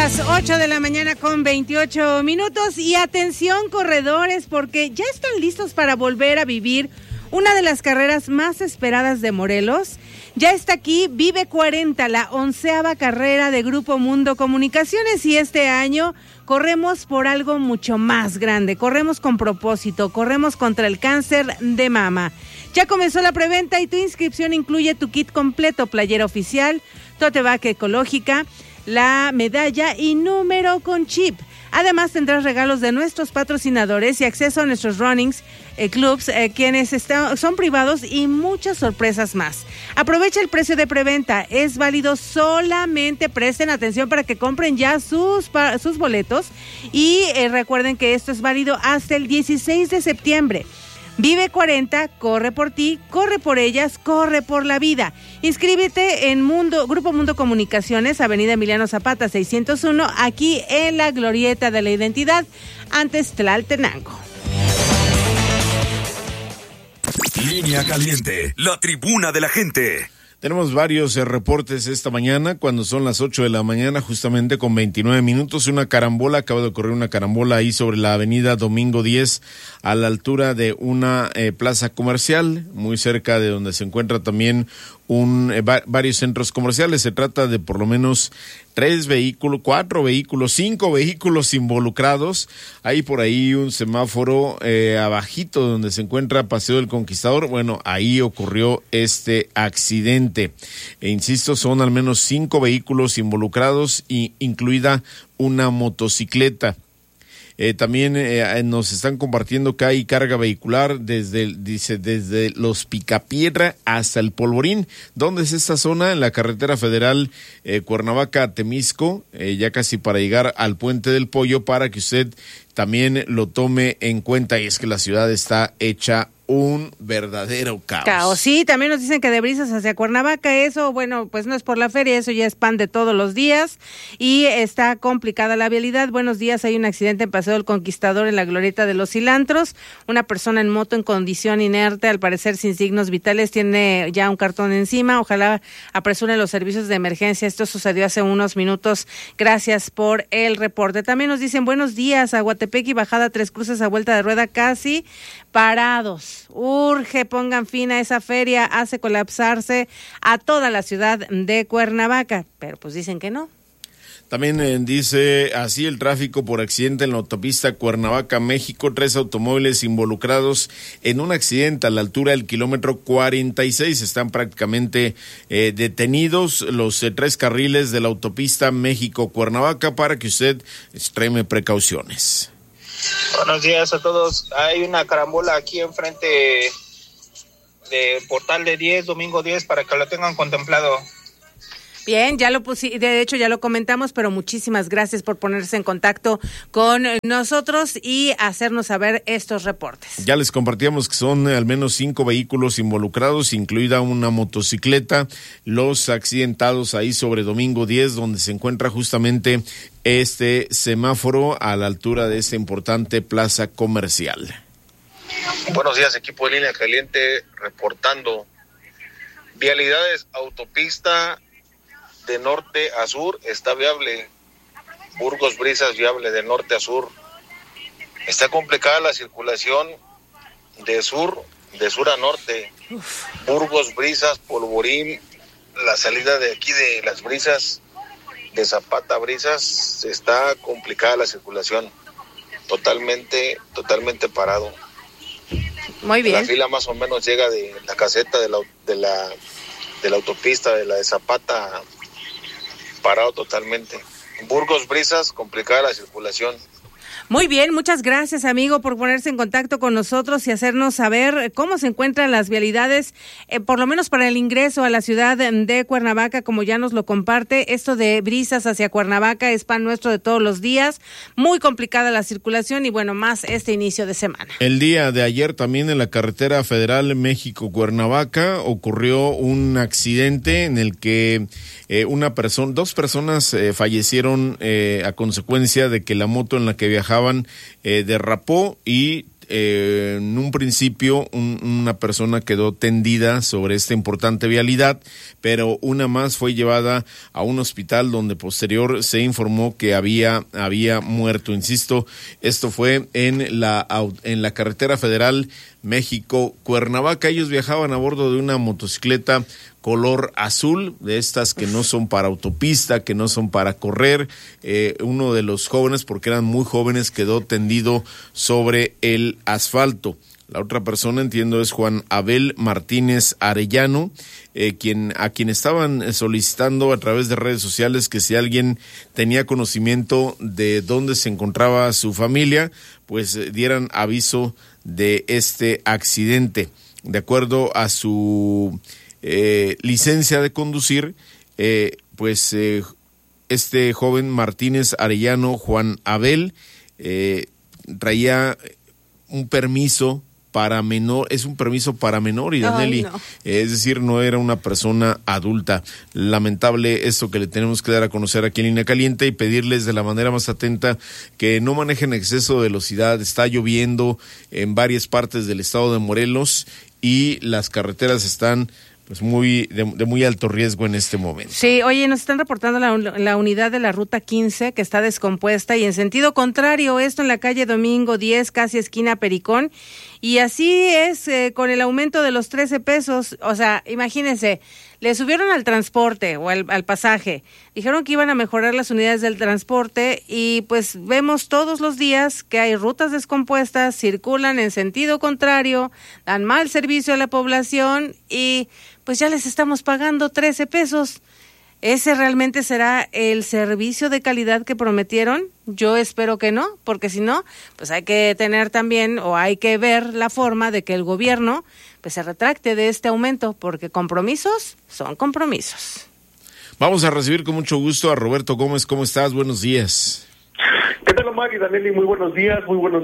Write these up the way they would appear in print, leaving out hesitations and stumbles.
las 8 de la mañana con 28 minutos y atención corredores porque ya están listos para volver a vivir una de las carreras más esperadas de Morelos. Ya está aquí Vive 40, la 11ª carrera de Grupo Mundo Comunicaciones y este año corremos por algo mucho más grande, corremos con propósito, corremos contra el cáncer de mama. Ya comenzó la preventa y tu inscripción incluye tu kit completo, playera oficial, tote bag ecológica, la medalla y número con chip. Además tendrás regalos de nuestros patrocinadores y acceso a nuestros runnings clubs, quienes son privados y muchas sorpresas más. Aprovecha el precio de preventa, es válido solamente, presten atención para que compren ya sus boletos y recuerden que esto es válido hasta el 16 de septiembre. Vive 40, corre por ti, corre por ellas, corre por la vida. Inscríbete en Grupo Mundo Comunicaciones, Avenida Emiliano Zapata 601, aquí en la Glorieta de la Identidad, antes Tlaltenango. Línea Caliente, la tribuna de la gente. Tenemos varios reportes esta mañana, cuando son las 8 de la mañana, justamente con 29 minutos. Acaba de ocurrir una carambola ahí sobre la avenida Domingo 10, a la altura de una plaza comercial, muy cerca de donde se encuentra también varios centros comerciales. Se trata de por lo menos 4 vehículos, 5 vehículos involucrados. Hay por ahí un semáforo abajito donde se encuentra Paseo del Conquistador. Bueno, ahí ocurrió este accidente. E insisto, son al menos 5 vehículos involucrados, incluida una motocicleta. También nos están compartiendo que hay carga vehicular desde los Picapiedra hasta el Polvorín. ¿Dónde es esta zona? En la carretera federal Cuernavaca-Temisco, ya casi para llegar al Puente del Pollo, para que usted también lo tome en cuenta. Y es que la ciudad está hecha un verdadero caos. Sí, también nos dicen que de Brisas hacia Cuernavaca, eso, bueno, pues no es por la feria, eso ya es pan de todos los días y está complicada la vialidad. Buenos días, hay un accidente en Paseo del Conquistador en la Glorieta de los Cilantros. Una persona en moto en condición inerte, al parecer sin signos vitales, tiene ya un cartón encima. Ojalá apresuren los servicios de emergencia. Esto sucedió hace unos minutos. Gracias por el reporte. También nos dicen buenos días, Aguatepec y Bajada Tres Cruces a vuelta de rueda casi parados. Urge, pongan fin a esa feria, hace colapsarse a toda la ciudad de Cuernavaca, pero pues dicen que no. También dice así el tráfico por accidente en la autopista Cuernavaca-México, 3 automóviles involucrados en un accidente a la altura del kilómetro 46, están prácticamente detenidos los 3 carriles de la autopista México-Cuernavaca para que usted extreme precauciones. Buenos días a todos. Hay una carambola aquí enfrente de Portal de 10, Domingo 10, para que lo tengan contemplado. Bien, ya lo de hecho ya lo comentamos, pero muchísimas gracias por ponerse en contacto con nosotros y hacernos saber estos reportes. Ya les compartíamos que son al menos 5 vehículos involucrados, incluida una motocicleta, los accidentados ahí sobre Domingo 10, donde se encuentra justamente este semáforo a la altura de esta importante plaza comercial. Buenos días, equipo de Línea Caliente, reportando vialidades, autopista de norte a sur está viable, Burgos Brisas viable de norte a sur. Está complicada la circulación de sur a norte. Burgos Brisas, Polvorín, la salida de aquí de las Brisas, de Zapata Brisas, está complicada la circulación. Totalmente parado. Muy bien. La fila más o menos llega de la caseta de la autopista, de la de Zapata, parado totalmente. Burgos Brisas, complicada la circulación. Muy bien, muchas gracias, amigo, por ponerse en contacto con nosotros y hacernos saber cómo se encuentran las vialidades, por lo menos para el ingreso a la ciudad de Cuernavaca, como ya nos lo comparte. Esto de Brisas hacia Cuernavaca es pan nuestro de todos los días, muy complicada la circulación y bueno, más este inicio de semana. El día de ayer también en la carretera federal México-Cuernavaca ocurrió un accidente en el que dos personas fallecieron a consecuencia de que la moto en la que viajaban derrapó y en un principio una persona quedó tendida sobre esta importante vialidad, pero una más fue llevada a un hospital donde posterior se informó que había muerto. Insisto, esto fue en la carretera federal México-Cuernavaca. Ellos viajaban a bordo de una motocicleta color azul, de estas que no son para autopista, que no son para correr. Uno de los jóvenes, porque eran muy jóvenes, quedó tendido sobre el asfalto. La otra persona, entiendo, es Juan Abel Martínez Arellano, a quien estaban solicitando a través de redes sociales que si alguien tenía conocimiento de dónde se encontraba su familia, pues dieran aviso de este accidente. De acuerdo a su licencia de conducir, este joven Martínez Arellano, Juan Abel, traía un permiso para menor, es un permiso para menor, y Danelli, no. Es decir, no era una persona adulta. Lamentable esto que le tenemos que dar a conocer aquí en Línea Caliente y pedirles de la manera más atenta que no manejen exceso de velocidad. Está lloviendo en varias partes del estado de Morelos y las carreteras están pues de muy alto riesgo en este momento. Sí, oye, nos están reportando la unidad de la ruta 15 que está descompuesta y en sentido contrario, esto en la calle Domingo 10, casi esquina Pericón, y así es con el aumento de los 13 pesos, o sea, imagínense, le subieron al transporte o al pasaje, dijeron que iban a mejorar las unidades del transporte y pues vemos todos los días que hay rutas descompuestas, circulan en sentido contrario, dan mal servicio a la población y pues ya les estamos pagando 13 pesos. ¿Ese realmente será el servicio de calidad que prometieron? Yo espero que no, porque si no, pues hay que tener también, o hay que ver la forma de que el gobierno pues se retracte de este aumento, porque compromisos son compromisos. Vamos a recibir con mucho gusto a Roberto Gómez. ¿Cómo estás? Buenos días. ¿Qué tal, Omar y Danelli? Muy buenos días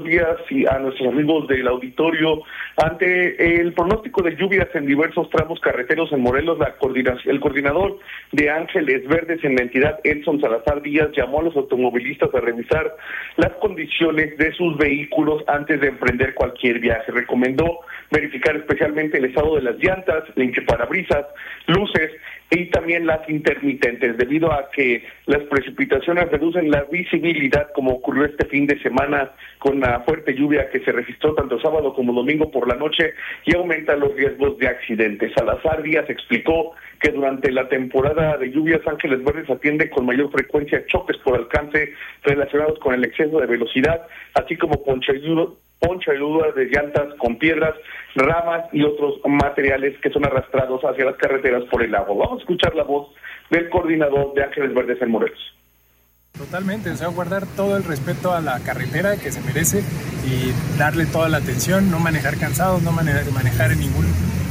y a nuestros amigos del auditorio. Ante el pronóstico de lluvias en diversos tramos carreteros en Morelos, el coordinador de Ángeles Verdes en la entidad, Edson Salazar Díaz, llamó a los automovilistas a revisar las condiciones de sus vehículos antes de emprender cualquier viaje. Recomendó verificar especialmente el estado de las llantas, limpiaparabrisas, luces y también las intermitentes, debido a que las precipitaciones reducen la visibilidad, como ocurrió este fin de semana con la fuerte lluvia que se registró tanto sábado como domingo por la noche, y aumenta los riesgos de accidentes. Salazar Díaz explicó que durante la temporada de lluvias Ángeles Verdes atiende con mayor frecuencia choques por alcance relacionados con el exceso de velocidad, así como ponchaduras de llantas con piedras, ramas y otros materiales que son arrastrados hacia las carreteras por el agua. Vamos a escuchar la voz del coordinador de Ángeles Verdes en Morelos. Totalmente, o sea, guardar todo el respeto a la carretera que se merece y darle toda la atención, no manejar cansados, no manejar en ninguna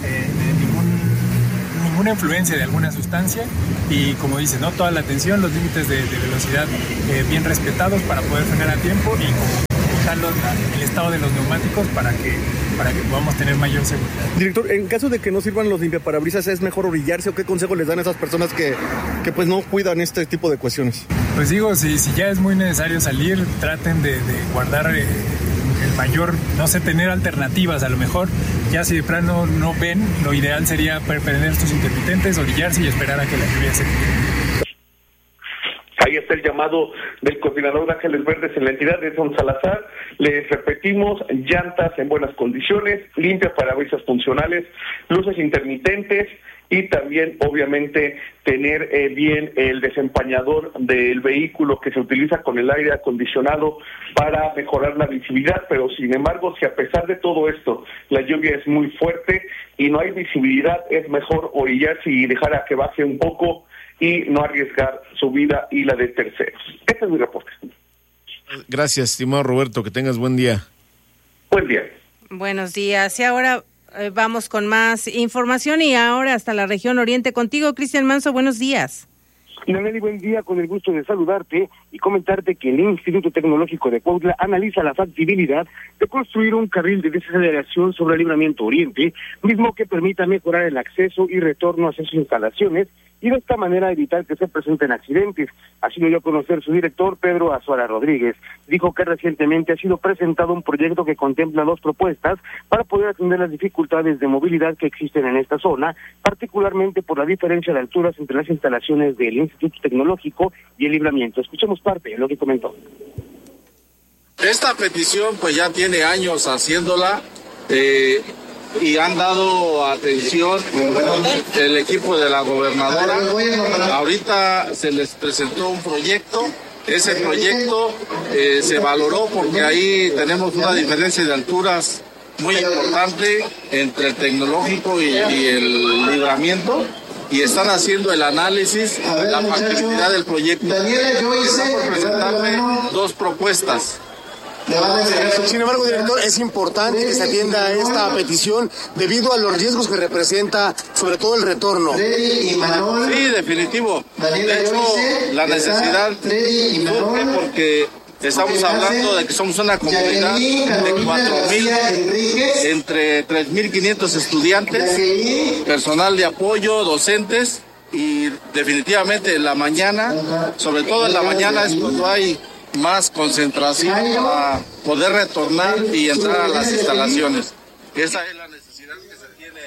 influencia de alguna sustancia y, como dices, ¿no?, toda la atención, los límites de velocidad bien respetados para poder frenar a tiempo y el estado de los neumáticos para que podamos tener mayor seguridad. Director, en caso de que no sirvan los limpiaparabrisas, ¿es mejor orillarse o qué consejo les dan a esas personas que pues no cuidan este tipo de cuestiones? Pues digo, si ya es muy necesario salir, traten de guardar el mayor, no sé, tener alternativas. A lo mejor ya si de plano no ven, lo ideal sería prender sus intermitentes, orillarse y esperar a que la lluvia se quite. Ahí está el llamado del coordinador de Ángeles Verdes en la entidad, Edson Salazar. Les repetimos, llantas en buenas condiciones, limpiaparabrisas funcionales, luces intermitentes y también, obviamente, tener bien el desempañador del vehículo que se utiliza con el aire acondicionado para mejorar la visibilidad. Pero, sin embargo, si a pesar de todo esto la lluvia es muy fuerte y no hay visibilidad, es mejor orillarse y dejar a que baje un poco y no arriesgar su vida y la de terceros. Este es mi reporte. Gracias, estimado Roberto, que tengas buen día. Buen día. Buenos días. Y ahora vamos con más información y ahora hasta la región oriente contigo, Cristian Manso. Buenos días. Naneli, buen día, con el gusto de saludarte y comentarte que el Instituto Tecnológico de Cuautla analiza la factibilidad de construir un carril de desaceleración sobre el Libramiento Oriente, mismo que permita mejorar el acceso y retorno hacia sus instalaciones y de esta manera evitar que se presenten accidentes. Así lo dio a conocer su director, Pedro Azuara Rodríguez. Dijo que recientemente ha sido presentado un proyecto que contempla 2 propuestas para poder atender las dificultades de movilidad que existen en esta zona, particularmente por la diferencia de alturas entre las instalaciones del Instituto Tecnológico y el Libramiento. Escuchemos parte de lo que comentó. Esta petición pues ya tiene años haciéndola y han dado atención el equipo de la gobernadora. Ahorita se les presentó un proyecto. Ese proyecto se valoró porque ahí tenemos una diferencia de alturas muy importante entre el Tecnológico y el Libramiento, y están haciendo el análisis de la factibilidad del proyecto. Están por presentarme 2 propuestas. Sin embargo, director, es importante que se atienda esta petición debido a los riesgos que representa, sobre todo el retorno. Sí, definitivo. De hecho, la necesidad surge porque estamos hablando de que somos una comunidad de 4,000, entre 3,500 estudiantes, personal de apoyo, docentes, y definitivamente en la mañana, sobre todo en la mañana, es cuando hay más concentración para poder retornar y entrar a las instalaciones. Esa es la necesidad que se tiene.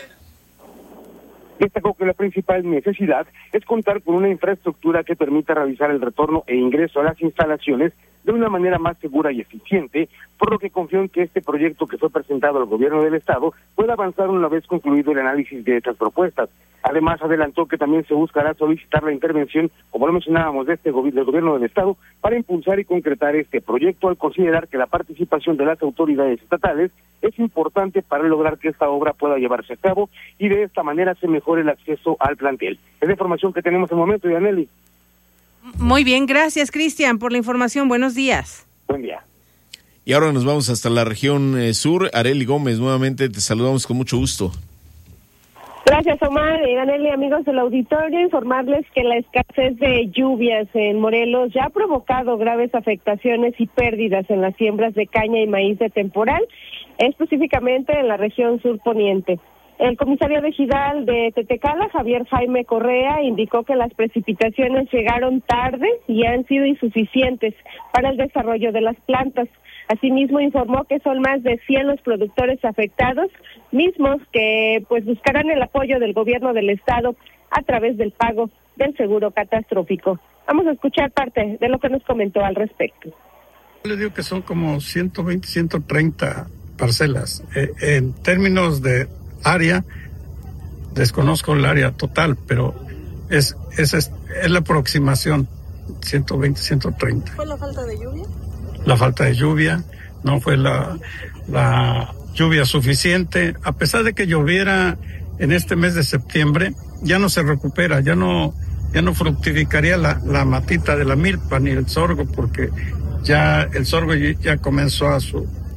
Destacó que la principal necesidad es contar con una infraestructura que permita realizar el retorno e ingreso a las instalaciones de una manera más segura y eficiente, por lo que confío en que este proyecto que fue presentado al gobierno del estado pueda avanzar una vez concluido el análisis de estas propuestas. Además, adelantó que también se buscará solicitar la intervención, como lo mencionábamos, del gobierno del estado para impulsar y concretar este proyecto, al considerar que la participación de las autoridades estatales es importante para lograr que esta obra pueda llevarse a cabo y de esta manera se mejore el acceso al plantel. Es la información que tenemos en el momento, Yaneli. Muy bien, gracias, Cristian, por la información. Buenos días. Buen día. Y ahora nos vamos hasta la región sur. Arely Gómez, nuevamente te saludamos con mucho gusto. Gracias, Omar. Danelli, amigos del auditorio, informarles que la escasez de lluvias en Morelos ya ha provocado graves afectaciones y pérdidas en las siembras de caña y maíz de temporal, específicamente en la región sur poniente. El comisario regional de Tetecala, Javier Jaime Correa, indicó que las precipitaciones llegaron tarde y han sido insuficientes para el desarrollo de las plantas. Asimismo, informó que son más de 100 los productores afectados, mismos que pues buscarán el apoyo del gobierno del estado a través del pago del seguro catastrófico. Vamos a escuchar parte de lo que nos comentó al respecto. Le digo que son como 120, 130 parcelas. En términos de área, desconozco el área total, pero es la aproximación, 120, 130. ¿Fue la falta de lluvia? La falta de lluvia, no fue la lluvia suficiente. A pesar de que lloviera en este mes de septiembre, ya no se recupera, ya no fructificaría la matita de la milpa ni el sorgo, porque ya el sorgo ya comenzó a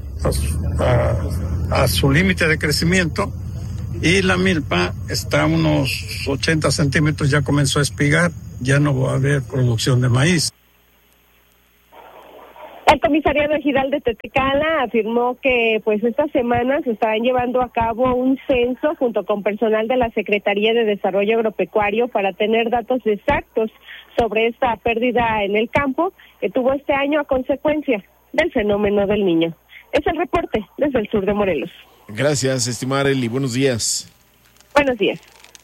su límite de crecimiento, y la milpa está a unos 80 centímetros, ya comenzó a espigar, ya no va a haber producción de maíz. El comisariado ejidal de Tetecala afirmó que pues esta semana se estarán llevando a cabo un censo junto con personal de la Secretaría de Desarrollo Agropecuario para tener datos exactos sobre esta pérdida en el campo que tuvo este año a consecuencia del fenómeno del Niño. Es el reporte desde el sur de Morelos. Gracias, estimada Arely. Buenos días. Buenos días.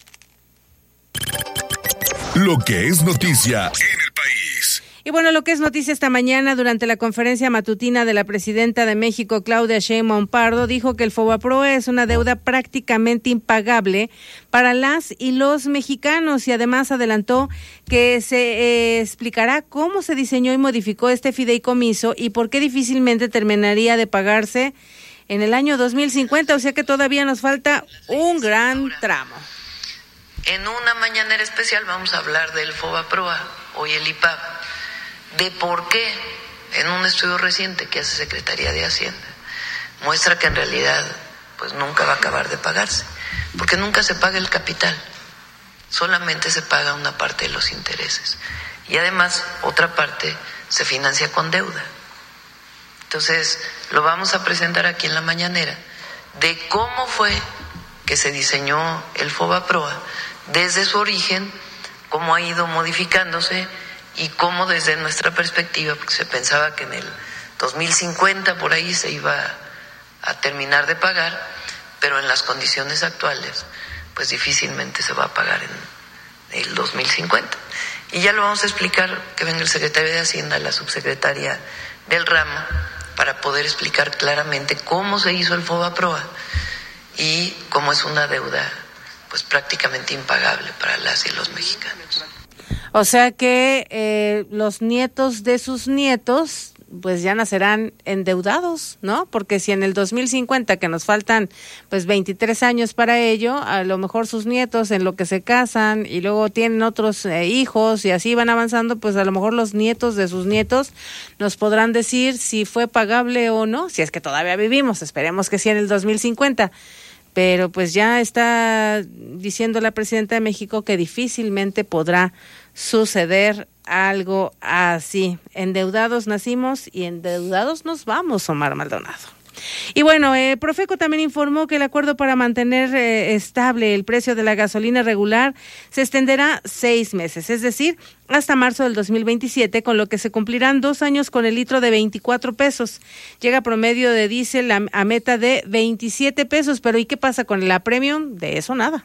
Lo que es noticia en el país. Y bueno, lo que es noticia esta mañana, durante la conferencia matutina de la presidenta de México, Claudia Sheinbaum Pardo, dijo que el FOBAPROA es una deuda prácticamente impagable para las y los mexicanos, y además adelantó que se explicará cómo se diseñó y modificó este fideicomiso y por qué difícilmente terminaría de pagarse en el año 2050, o sea que todavía nos falta un gran tramo. En una mañanera especial vamos a hablar del FOBAPROA, hoy el IPAB, de por qué, en un estudio reciente que hace Secretaría de Hacienda, muestra que en realidad pues nunca va a acabar de pagarse, porque nunca se paga el capital, solamente se paga una parte de los intereses, y además otra parte se financia con deuda. Entonces lo vamos a presentar aquí en la mañanera, de cómo fue que se diseñó el FOBAPROA desde su origen cómo ha ido modificándose y cómo desde nuestra perspectiva, porque se pensaba que en el 2050 por ahí se iba a terminar de pagar, pero en las condiciones actuales pues difícilmente se va a pagar en el 2050. Y ya lo vamos a explicar, que venga el secretario de Hacienda, la subsecretaria del ramo, para poder explicar claramente cómo se hizo el FOBAPROA y cómo es una deuda pues prácticamente impagable para las y los mexicanos. O sea que los nietos de sus nietos pues ya nacerán endeudados, ¿no? Porque si en el 2050, que nos faltan pues 23 años para ello, a lo mejor sus nietos en lo que se casan y luego tienen otros hijos y así van avanzando, pues a lo mejor los nietos de sus nietos nos podrán decir si fue pagable o no, si es que todavía vivimos, esperemos que sí en el 2050. Pero pues ya está diciendo la presidenta de México que difícilmente podrá suceder algo así. Endeudados nacimos y endeudados nos vamos, Omar Maldonado. Y bueno, Profeco también informó que el acuerdo para mantener estable el precio de la gasolina regular se extenderá 6 meses, es decir, hasta marzo del 2027, con lo que se cumplirán 2 años con el litro de 24 pesos. Llega promedio de diésel a meta de 27 pesos, pero ¿y qué pasa con la premium? De eso nada.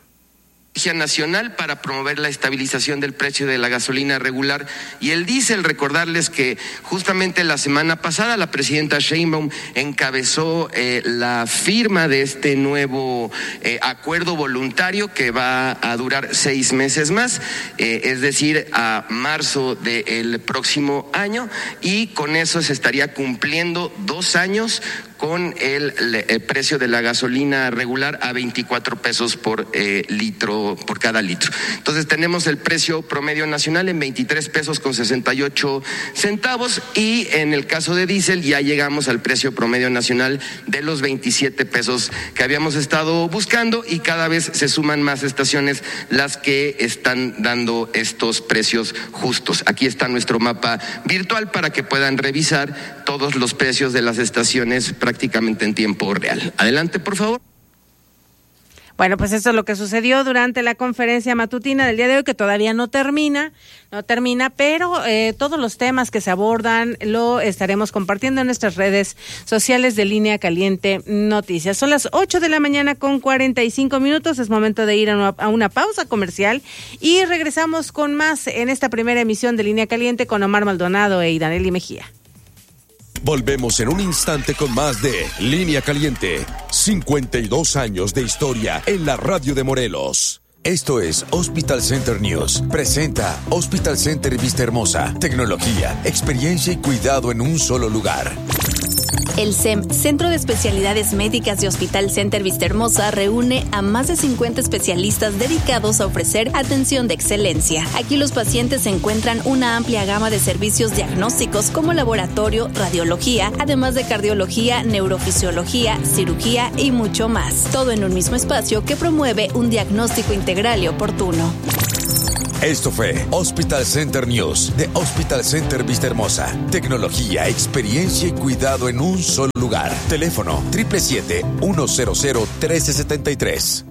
Nacional para promover la estabilización del precio de la gasolina regular y el diésel. Recordarles que justamente la semana pasada la presidenta Sheinbaum encabezó la firma de este nuevo acuerdo voluntario que va a durar 6 meses más, es decir, a marzo del próximo año, y con eso se estaría cumpliendo 2 años con el precio de la gasolina regular a 24 pesos por litro, por cada litro. Entonces tenemos el precio promedio nacional en 23 pesos con 68 centavos y en el caso de diésel ya llegamos al precio promedio nacional de los 27 pesos que habíamos estado buscando, y cada vez se suman más estaciones las que están dando estos precios justos. Aquí está nuestro mapa virtual para que puedan revisar todos los precios de las estaciones prácticamente en tiempo real. Adelante, por favor. Bueno, pues eso es lo que sucedió durante la conferencia matutina del día de hoy, que todavía no termina, pero todos los temas que se abordan lo estaremos compartiendo en nuestras redes sociales de Línea Caliente Noticias. Son las 8 de la mañana con 45 minutos, es momento de ir a una pausa comercial y regresamos con más en esta primera emisión de Línea Caliente con Omar Maldonado e Idaneli Mejía. Volvemos en un instante con más de Línea Caliente. 52 años de historia en la radio de Morelos. Esto es Hospital Center News. Presenta Hospital Center Vistahermosa. Tecnología, experiencia y cuidado en un solo lugar. El CEM, Centro de Especialidades Médicas de Hospital Center Vistahermosa, reúne a más de 50 especialistas dedicados a ofrecer atención de excelencia. Aquí los pacientes encuentran una amplia gama de servicios diagnósticos como laboratorio, radiología, además de cardiología, neurofisiología, cirugía y mucho más. Todo en un mismo espacio que promueve un diagnóstico integral y oportuno. Esto fue Hospital Center News de Hospital Center Vistahermosa. Tecnología, experiencia y cuidado en un solo lugar. Teléfono 777-100-1373.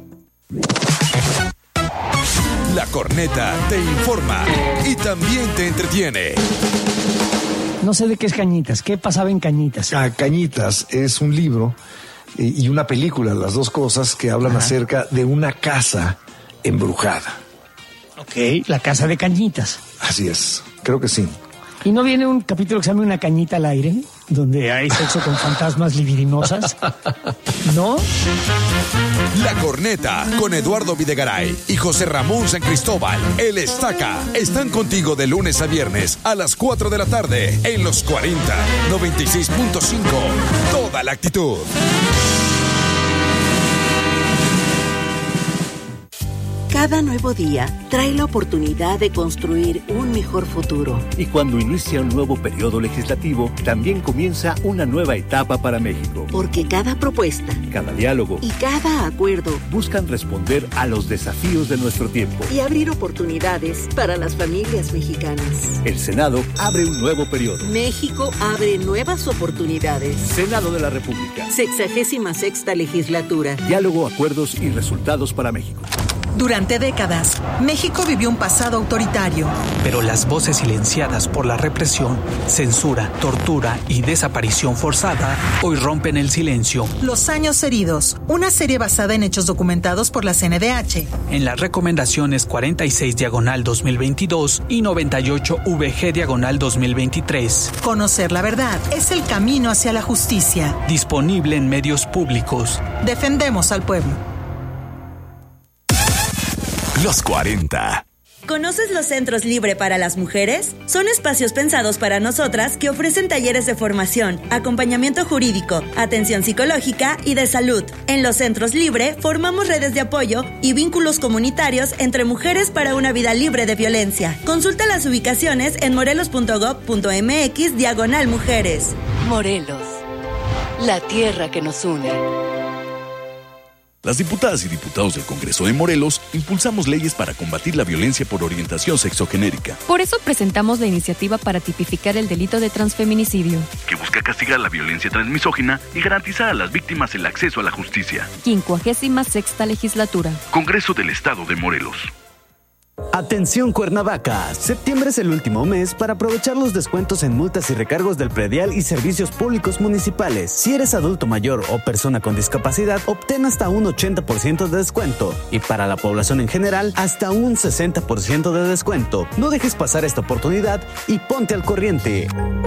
La Corneta te informa y también te entretiene. No sé de qué es Cañitas. ¿Qué pasaba en Cañitas? Cañitas es un libro y una película, las dos cosas, que hablan acerca de una casa embrujada. Ok, la casa de Cañitas. Así es, creo que sí. ¿Y no viene un capítulo que se llama Una cañita al aire? Donde hay sexo con fantasmas libidinosas. ¿No? La Corneta con Eduardo Videgaray y José Ramón San Cristóbal, el Estaca, están contigo de lunes a viernes a las 4 de la tarde en los 40 96.5. Toda la actitud. Cada nuevo día trae la oportunidad de construir un mejor futuro. Y cuando inicia un nuevo periodo legislativo, también comienza una nueva etapa para México. Porque cada propuesta, cada diálogo y cada acuerdo buscan responder a los desafíos de nuestro tiempo y abrir oportunidades para las familias mexicanas. El Senado abre un nuevo periodo. México abre nuevas oportunidades. Senado de la República. 66ª legislatura. Diálogo, acuerdos y resultados para México. Durante décadas, México vivió un pasado autoritario. Pero las voces silenciadas por la represión, censura, tortura y desaparición forzada hoy rompen el silencio. Los años heridos, una serie basada en hechos documentados por la CNDH. En las recomendaciones 46/2022 y 98VG/2023. Conocer la verdad es el camino hacia la justicia. Disponible en medios públicos. Defendemos al pueblo. Los 40. ¿Conoces los Centros Libre para las Mujeres? Son espacios pensados para nosotras que ofrecen talleres de formación, acompañamiento jurídico, atención psicológica y de salud. En los Centros Libre formamos redes de apoyo y vínculos comunitarios entre mujeres para una vida libre de violencia. Consulta las ubicaciones en morelos.gov.mx/mujeres. Morelos, la tierra que nos une. Las diputadas y diputados del Congreso de Morelos impulsamos leyes para combatir la violencia por orientación sexogenérica. Por eso presentamos la iniciativa para tipificar el delito de transfeminicidio, que busca castigar la violencia transmisógina y garantizar a las víctimas el acceso a la justicia. 56ª legislatura. Congreso del Estado de Morelos. Atención Cuernavaca, septiembre es el último mes para aprovechar los descuentos en multas y recargos del predial y servicios públicos municipales. Si eres adulto mayor o persona con discapacidad, obtén hasta un 80% de descuento y para la población en general hasta un 60% de descuento. No dejes pasar esta oportunidad y ponte al corriente.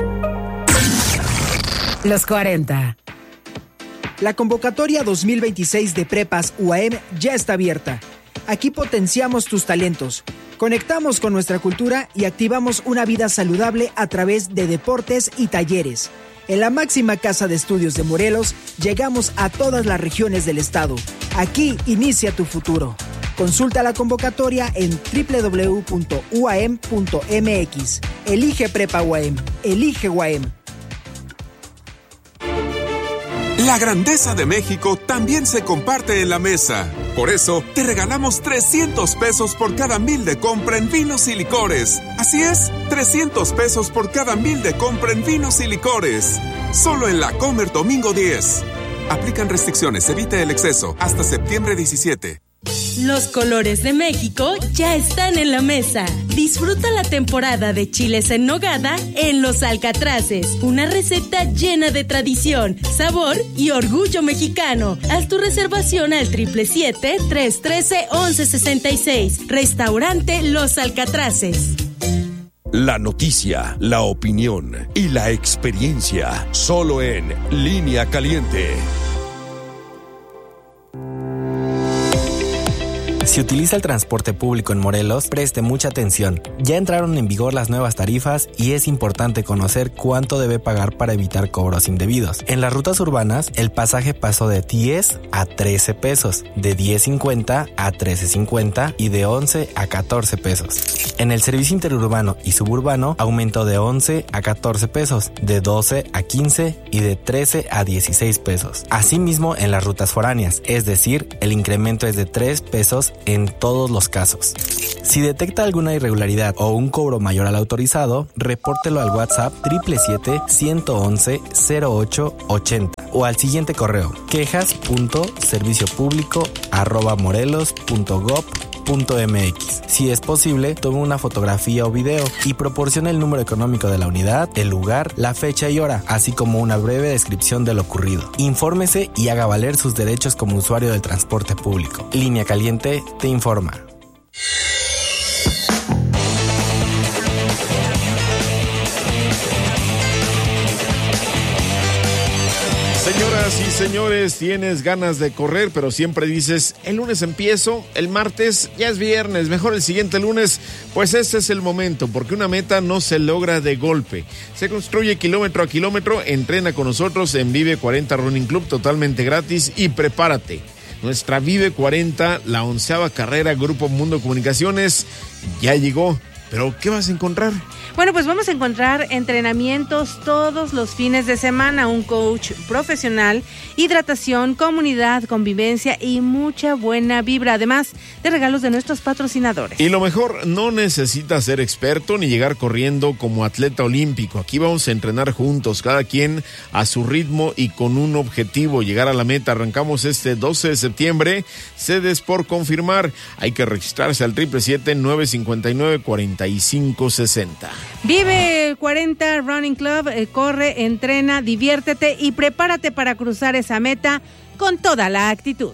Los 40. La convocatoria 2026 de Prepas UAM ya está abierta. Aquí potenciamos tus talentos, conectamos con nuestra cultura y activamos una vida saludable a través de deportes y talleres. En la máxima casa de estudios de Morelos, llegamos a todas las regiones del estado. Aquí inicia tu futuro. Consulta la convocatoria en www.uam.mx. Elige Prepa UAM. Elige UAM. La grandeza de México también se comparte en la mesa. Por eso, te regalamos 300 pesos por cada 1,000 de compra en vinos y licores. Así es, 300 pesos por cada 1,000 de compra en vinos y licores. Solo en La Comer domingo 10. Aplican restricciones, evita el exceso. Hasta septiembre 17. Los colores de México ya están en la mesa. Disfruta la temporada de chiles en nogada en Los Alcatraces. Una receta llena de tradición, sabor y orgullo mexicano. Haz tu reservación al 777-313-1166. Restaurante Los Alcatraces. La noticia, la opinión y la experiencia. Solo en Línea Caliente. Si utiliza el transporte público en Morelos, preste mucha atención. Ya entraron en vigor las nuevas tarifas y es importante conocer cuánto debe pagar para evitar cobros indebidos. En las rutas urbanas, el pasaje pasó de 10 a 13 pesos, de 10.50 a 13.50 y de 11 a 14 pesos. En el servicio interurbano y suburbano, aumentó de 11 a 14 pesos, de 12 a 15 y de 13 a 16 pesos. Asimismo, en las rutas foráneas, es decir, el incremento es de 3 pesos en todos los casos. Si detecta alguna irregularidad o un cobro mayor al autorizado, repórtelo al WhatsApp 777-111-0880 o al siguiente correo quejas.serviciopublico@morelos.gov.mx. Si es posible, tome una fotografía o video y proporcione el número económico de la unidad, el lugar, la fecha y hora, así como una breve descripción de lo ocurrido. Infórmese y haga valer sus derechos como usuario del transporte público. Línea Caliente te informa. Señoras y señores, tienes ganas de correr, pero siempre dices, el lunes empiezo, el martes ya es viernes, mejor el siguiente lunes. Pues ese es el momento, porque una meta no se logra de golpe. Se construye kilómetro a kilómetro. Entrena con nosotros en Vive 40 Running Club totalmente gratis y prepárate. Nuestra Vive 40, la 11ª carrera Grupo Mundo Comunicaciones, ya llegó. ¿Pero qué vas a encontrar? Bueno, pues vamos a encontrar entrenamientos todos los fines de semana, un coach profesional, hidratación, comunidad, convivencia y mucha buena vibra, además de regalos de nuestros patrocinadores. Y lo mejor, no necesitas ser experto ni llegar corriendo como atleta olímpico. Aquí vamos a entrenar juntos, cada quien a su ritmo y con un objetivo, llegar a la meta. Arrancamos este 12 de septiembre, sedes por confirmar. Hay que registrarse al 777-959-4560. Vive 40 Running Club, corre, entrena, diviértete y prepárate para cruzar esa meta con toda la actitud.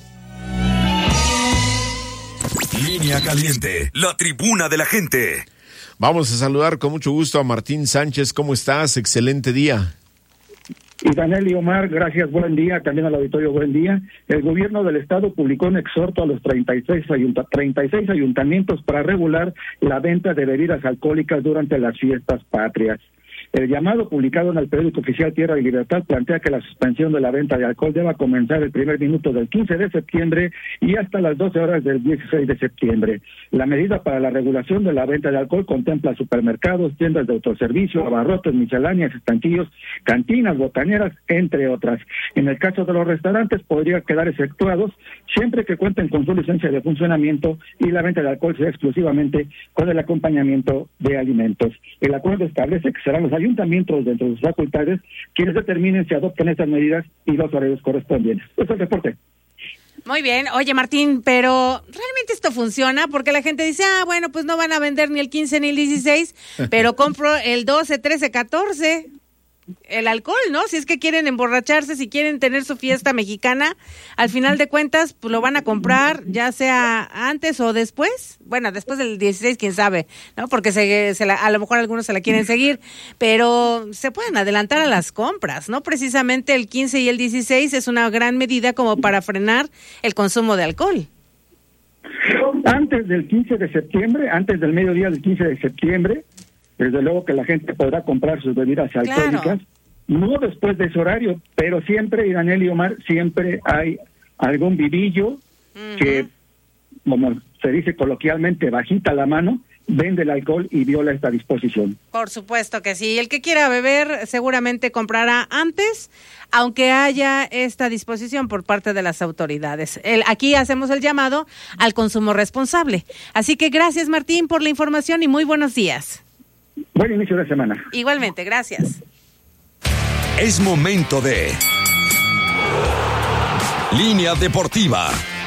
Línea Caliente, la tribuna de la gente. Vamos a saludar con mucho gusto a Martín Sánchez. ¿Cómo estás? Excelente día. Y Daniel y Omar, gracias, buen día, también al auditorio, buen día. El gobierno del estado publicó un exhorto a los 36 ayuntamientos para regular la venta de bebidas alcohólicas durante las fiestas patrias. El llamado publicado en el periódico oficial Tierra y Libertad plantea que la suspensión de la venta de alcohol deba comenzar el primer minuto del 15 de septiembre y hasta las 12 horas del 16 de septiembre. La medida para la regulación de la venta de alcohol contempla supermercados, tiendas de autoservicio, abarrotes, misceláneas, estanquillos, cantinas, botaneras, entre otras. En el caso de los restaurantes podría quedar exceptuados siempre que cuenten con su licencia de funcionamiento y la venta de alcohol sea exclusivamente con el acompañamiento de alimentos. El acuerdo establece que serán los ayuntamientos dentro de sus facultades quienes determinen si adoptan estas medidas y los horarios correspondientes. Eso es el reporte. Muy bien. Oye, Martín, pero ¿realmente esto funciona? Porque la gente dice, bueno, pues no van a vender ni el 15 ni el 16, pero compro el 12, 13, 14. El alcohol, ¿no? Si es que quieren emborracharse, si quieren tener su fiesta mexicana, al final de cuentas, pues lo van a comprar, ya sea antes o después. Bueno, después del 16, quién sabe, ¿no? Porque a lo mejor algunos se la quieren seguir, pero se pueden adelantar a las compras, ¿no? Precisamente el 15 y el 16 es una gran medida como para frenar el consumo de alcohol. Antes del 15 de septiembre, antes del mediodía del 15 de septiembre, desde luego que la gente podrá comprar sus bebidas alcohólicas, claro. No después de ese horario, pero siempre, y Daniel y Omar, siempre hay algún vivillo que, como se dice coloquialmente, bajita la mano, vende el alcohol y viola esta disposición. Por supuesto que sí. El que quiera beber seguramente comprará antes, aunque haya esta disposición por parte de las autoridades. Aquí hacemos el llamado al consumo responsable. Así que gracias, Martín, por la información y muy buenos días. Buen inicio de semana. Igualmente, gracias. Es momento de Línea Deportiva.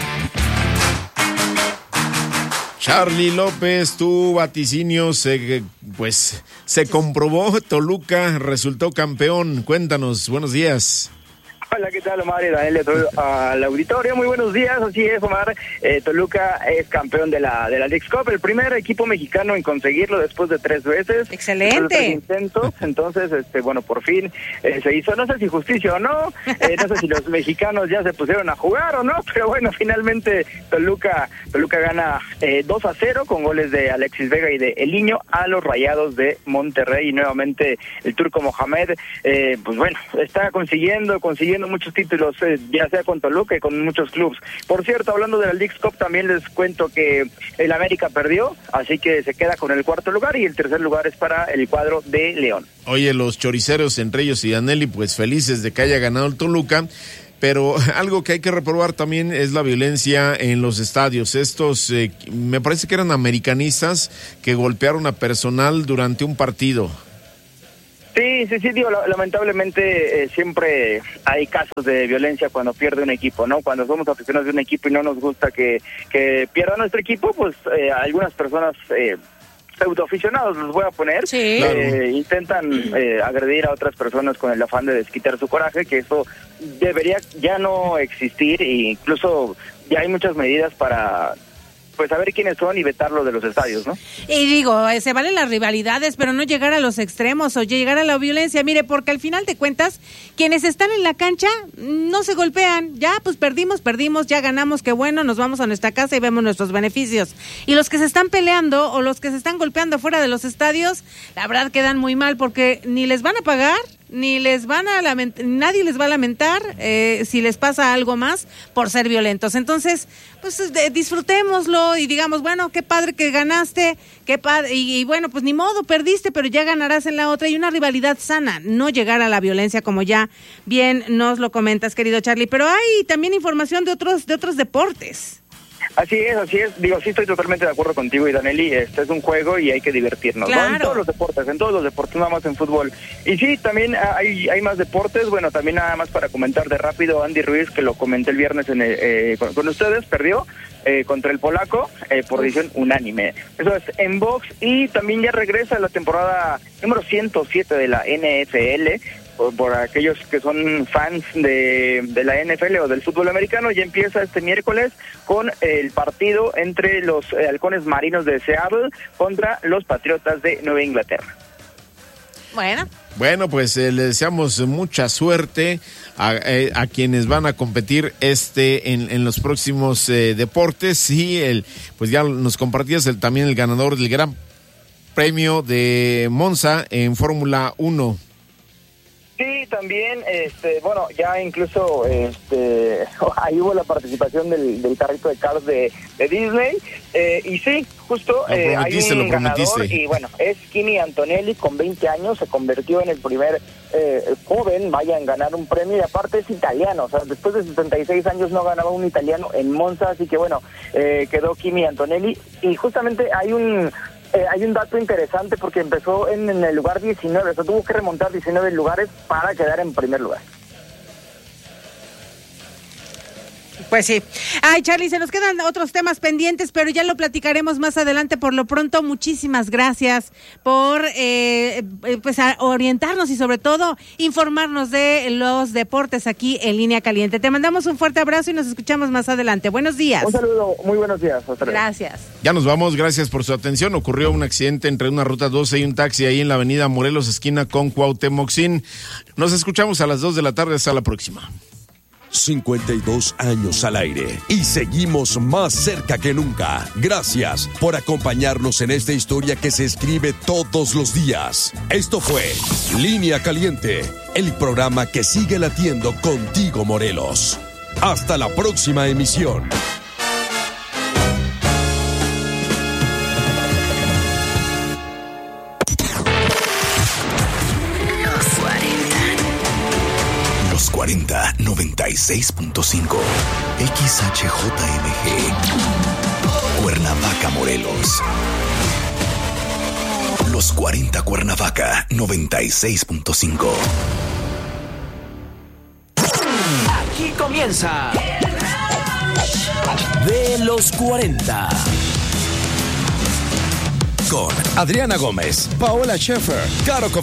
Charlie López, tu vaticinio se comprobó. Toluca resultó campeón. Cuéntanos, buenos días. Hola, ¿qué tal, Omar y Daniel? Al auditorio, muy buenos días. Así es, Omar. Toluca es campeón de la Leagues Cup, el primer equipo mexicano en conseguirlo después de 3 veces. ¡Excelente! Después de 3 intentos. Entonces, bueno, por fin se hizo. No sé si justicia o no. No sé si los mexicanos ya se pusieron a jugar o no. Pero bueno, finalmente Toluca gana 2-0 con goles de Alexis Vega y de Eliño a los Rayados de Monterrey. Y nuevamente el turco Mohamed, pues bueno, está consiguiendo muchos títulos, ya sea con Toluca y con muchos clubes. Por cierto, hablando de la Leagues Cup, también les cuento que el América perdió, así que se queda con el 4º lugar y el 3er lugar es para el cuadro de León. Oye, los choriceros, entre ellos y Aneli, pues felices de que haya ganado el Toluca. Pero algo que hay que reprobar también es la violencia en los estadios. Estos, me parece que eran americanistas que golpearon a personal durante un partido. Sí, digo, lamentablemente siempre hay casos de violencia cuando pierde un equipo, ¿no? Cuando somos aficionados de un equipo y no nos gusta que pierda nuestro equipo, pues algunas personas pseudoaficionados, los voy a poner, sí. Intentan agredir a otras personas con el afán de desquitar su coraje, que eso debería ya no existir, e incluso ya hay muchas medidas para pues saber quiénes son y vetarlo de los estadios, ¿no? Y digo, se valen las rivalidades, pero no llegar a los extremos o llegar a la violencia, mire, porque al final de cuentas, quienes están en la cancha no se golpean, ya pues perdimos, ya ganamos, qué bueno, nos vamos a nuestra casa y vemos nuestros beneficios. Y los que se están peleando o los que se están golpeando fuera de los estadios, la verdad quedan muy mal porque ni les van a pagar, ni les van a nadie les va a lamentar si les pasa algo más por ser violentos. Entonces, pues disfrutémoslo y digamos, bueno, qué padre que ganaste, qué padre, y bueno, pues ni modo, perdiste, pero ya ganarás en la otra, y una rivalidad sana, no llegar a la violencia, como ya bien nos lo comentas, querido Charlie. Pero hay también información de otros deportes. Así es. Digo, sí estoy totalmente de acuerdo contigo, y Danelli, este es un juego y hay que divertirnos, claro, ¿no? En todos los deportes, no más en fútbol. Y sí, también hay más deportes. Bueno, también nada más para comentar de rápido, Andy Ruiz, que lo comenté el viernes con ustedes, perdió contra el polaco por decisión unánime. Eso es en box, y también ya regresa la temporada número 107 de la NFL. Por aquellos que son fans de la NFL o del fútbol americano, ya empieza este miércoles con el partido entre los halcones marinos de Seattle contra los Patriotas de Nueva Inglaterra. Bueno, pues le deseamos mucha suerte a quienes van a competir en los próximos deportes. Y pues ya nos compartías también el ganador del Gran Premio de Monza en Fórmula 1. Sí, también, bueno, ya incluso ahí hubo la participación del carrito de Cars de Disney, y sí, justo hay un ganador, y bueno, es Kimi Antonelli, con 20 años, se convirtió en el primer joven, en ganar un premio, y aparte es italiano, o sea, después de 76 años no ganaba un italiano en Monza, así que bueno, quedó Kimi Antonelli, y justamente hay un dato interesante, porque empezó en el lugar 19, o sea, tuvo que remontar 19 lugares para quedar en primer lugar. Pues sí. Ay, Charlie, se nos quedan otros temas pendientes, pero ya lo platicaremos más adelante. Por lo pronto, muchísimas gracias por pues orientarnos y sobre todo informarnos de los deportes aquí en Línea Caliente. Te mandamos un fuerte abrazo y nos escuchamos más adelante. Buenos días. Un saludo, muy buenos días. Gracias. Ya nos vamos, gracias por su atención. Ocurrió un accidente entre una ruta 12 y un taxi ahí en la avenida Morelos, esquina con Cuauhtémoc. Nos escuchamos a las 2 de la tarde. Hasta la próxima. 52 años al aire y seguimos más cerca que nunca. Gracias por acompañarnos en esta historia que se escribe todos los días. Esto fue Línea Caliente, el programa que sigue latiendo contigo, Morelos. Hasta la próxima emisión. Los 40 96.5 XHJMG Cuernavaca, Morelos. Los 40 Cuernavaca 96.5. Aquí comienza De los 40. Con Adriana Gómez, Paola Schaefer, Caro